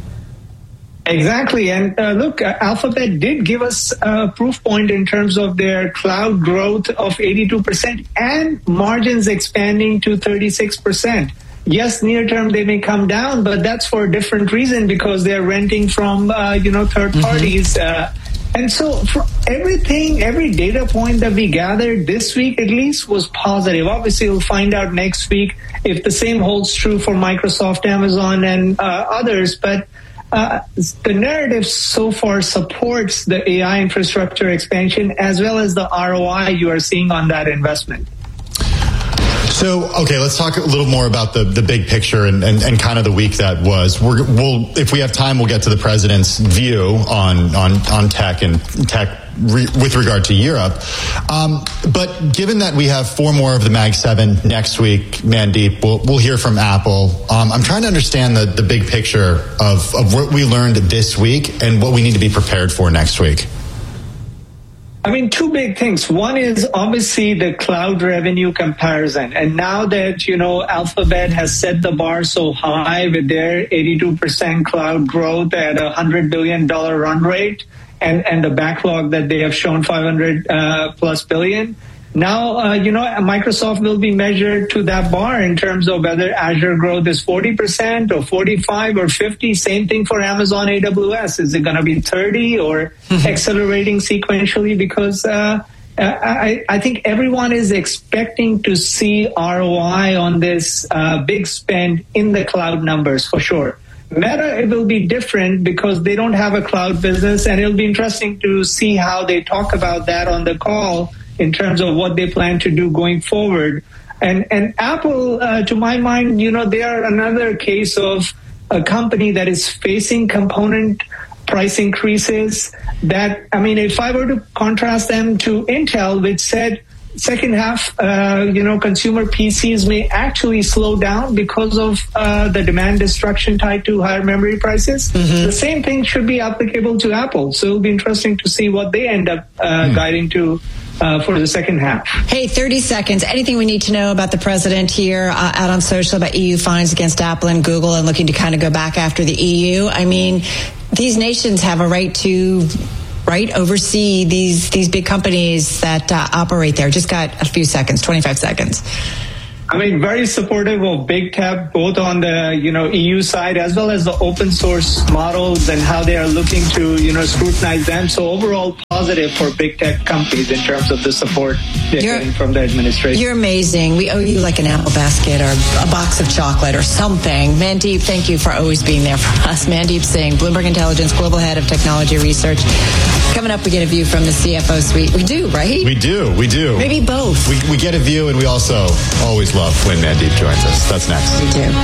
Exactly. And look, Alphabet did give us a proof point in terms of their cloud growth of 82% and margins expanding to 36%. Yes, near term they may come down, but that's for a different reason because they're renting from, third parties. And so for everything, every data point that we gathered this week at least was positive. Obviously, we'll find out next week if the same holds true for Microsoft, Amazon, and others. But the narrative so far supports the AI infrastructure expansion as well as the ROI you are seeing on that investment. So, okay, let's talk a little more about the big picture and kind of the week that was. We'll if we have time, we'll get to the president's view on tech and tech with regard to Europe. But given that we have 4 more of the Mag 7 next week, Mandeep, we'll hear from Apple. I'm trying to understand the big picture of what we learned this week and what we need to be prepared for next week. I mean, 2 big things. One is obviously the cloud revenue comparison. And now that, Alphabet has set the bar so high with their 82% cloud growth at $100 billion run rate and the backlog that they have shown $500 plus billion. Now, Microsoft will be measured to that bar in terms of whether Azure growth is 40% or 45 or 50. Same thing for Amazon AWS. Is it going to be 30 or accelerating sequentially? Because, I think everyone is expecting to see ROI on this big spend in the cloud numbers for sure. Meta, it will be different because they don't have a cloud business, and it'll be interesting to see how they talk about that on the call in terms of what they plan to do going forward. And Apple, to my mind, they are another case of a company that is facing component price increases that, if I were to contrast them to Intel, which said second half, consumer PCs may actually slow down because of the demand destruction tied to higher memory prices. The same thing should be applicable to Apple. So it'll be interesting to see what they end up guiding to for the second half. Hey, 30 seconds. Anything we need to know about the president here out on social about EU fines against Apple and Google and looking to kind of go back after the EU? I mean, these nations have a right to oversee these big companies that operate there. Just got a few seconds, 25 seconds. Very supportive of big tech, both on the EU side as well as the open source models and how they are looking to scrutinize them. So overall positive for big tech companies in terms of the support they're getting from the administration. You're amazing. We owe you like an apple basket or a box of chocolate or something. Mandeep, thank you for always being there for us. Mandeep Singh, Bloomberg Intelligence Global Head of Technology Research. Coming up, we get a view from the CFO suite. We do, right? We do. Maybe both. We get a view, and we also always love when Mandeep joins us. That's next. We do.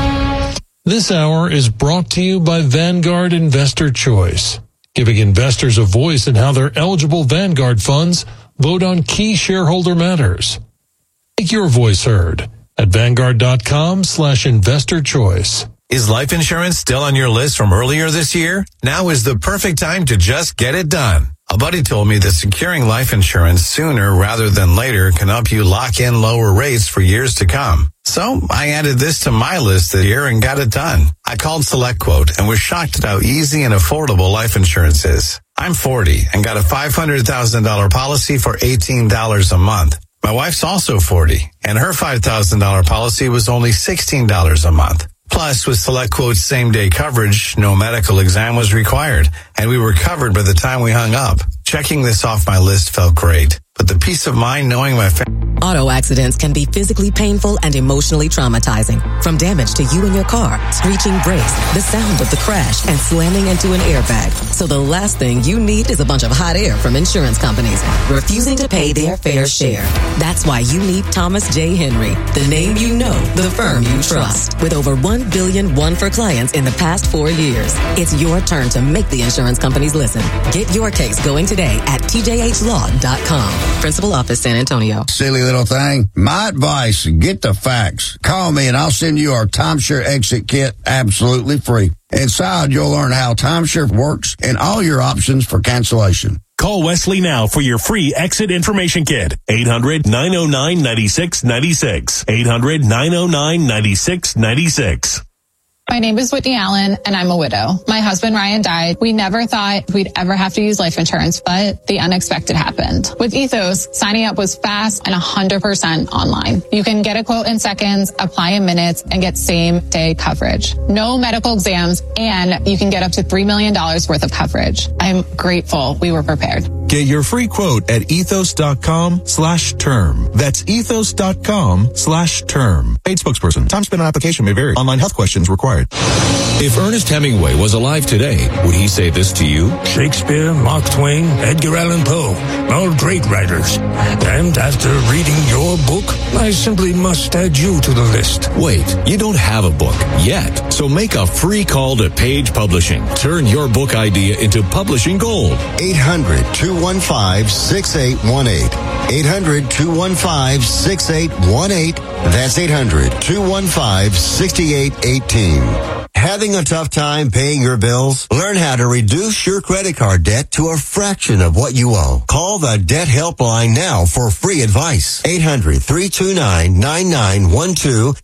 This hour is brought to you by Vanguard Investor Choice, giving investors a voice in how their eligible Vanguard funds vote on key shareholder matters. Make your voice heard at Vanguard.com/investor choice. Is life insurance still on your list from earlier this year? Now is the perfect time to just get it done. A buddy told me that securing life insurance sooner rather than later can help you lock in lower rates for years to come. So I added this to my list this year and got it done. I called SelectQuote and was shocked at how easy and affordable life insurance is. I'm 40 and got a $500,000 policy for $18 a month. My wife's also 40 and her $5,000 policy was only $16 a month. Plus, with SelectQuote's same-day coverage, no medical exam was required, and we were covered by the time we hung up. Checking this off my list felt great, but the peace of mind knowing my family... Auto accidents can be physically painful and emotionally traumatizing. From damage to you and your car, screeching brakes, the sound of the crash, and slamming into an airbag. So the last thing you need is a bunch of hot air from insurance companies refusing to pay their fair share. That's why you need Thomas J. Henry, the name you know, the firm you trust. With over $1 billion won for clients in the past 4 years, it's your turn to make the insurance companies listen. Get your case going today at tjhlaw.com. Principal Office, San Antonio. Silly little thing. My advice, get the facts. Call me and I'll send you our timeshare exit kit absolutely free. Inside, you'll learn how timeshare works and all your options for cancellation. Call Wesley now for your free exit information kit. 800-909-9696. 800-909-9696. My name is Whitney Allen, and I'm a widow. My husband, Ryan, died. We never thought we'd ever have to use life insurance, but the unexpected happened. With Ethos, signing up was fast and 100% online. You can get a quote in seconds, apply in minutes, and get same-day coverage. No medical exams, and you can get up to $3 million worth of coverage. I'm grateful we were prepared. Get your free quote at ethos.com/term. That's ethos.com/term. Paid spokesperson. Time spent on application may vary. Online health questions required. If Ernest Hemingway was alive today, would he say this to you? Shakespeare, Mark Twain, Edgar Allan Poe, all great writers. And after reading your book, I simply must add you to the list. Wait, you don't have a book yet. So make a free call to Page Publishing. Turn your book idea into publishing gold. 800-215-6818. 800-215-6818. That's 800-215-6818. Having a tough time paying your bills? Learn how to reduce your credit card debt to a fraction of what you owe. Call the Debt Helpline now for free advice. 800-329-9912.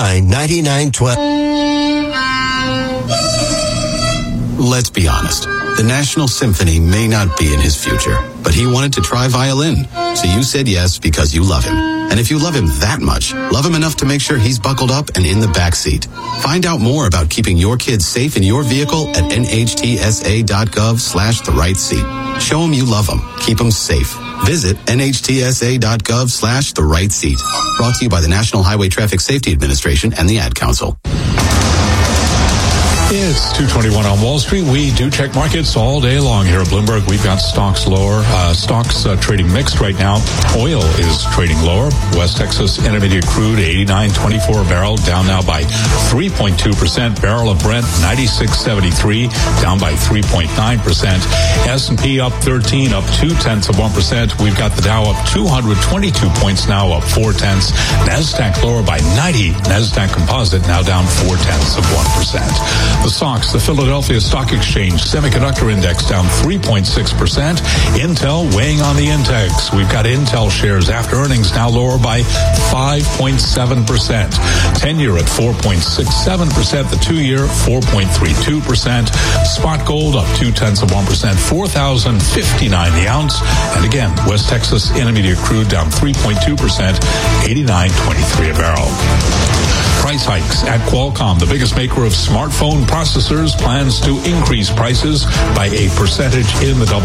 800-329-9912. Let's be honest. The National Symphony may not be in his future, but he wanted to try violin. So you said yes because you love him. And if you love him that much, love him enough to make sure he's buckled up and in the back seat. Find out more about keeping your kids safe in your vehicle at nhtsa.gov/the right seat. Show him you love him. Keep him safe. Visit nhtsa.gov/the right seat. Brought to you by the National Highway Traffic Safety Administration and the Ad Council. It's 2:21 on Wall Street. We do check markets all day long here at Bloomberg. We've got stocks lower. Stocks trading mixed right now. Oil is trading lower. West Texas Intermediate crude 89.24 a barrel, down now by 3.2%. Barrel of Brent 96.73, down by 3.9%. S&P up 13, up 0.2%. We've got the Dow up 222 points now, up 0.4. Nasdaq lower by 90. Nasdaq Composite now down 0.4%. The SOX, the Philadelphia Stock Exchange Semiconductor Index down 3.6%. Intel weighing on the index. We've got Intel shares after earnings now lower by 5.7%. 10-year at 4.67%. The 2-year 4.32%. Spot gold up 0.2%. 4,059 the ounce. And again, West Texas Intermediate crude down 3.2%. 89.23 a barrel. Price hikes at Qualcomm, the biggest maker of smartphone processors, plans to increase prices by 1% in the double